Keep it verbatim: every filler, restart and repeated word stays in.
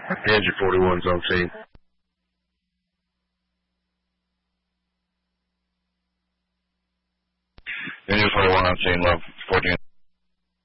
Engine forty-one's on scene. Engine forty-one on scene, love. fourteen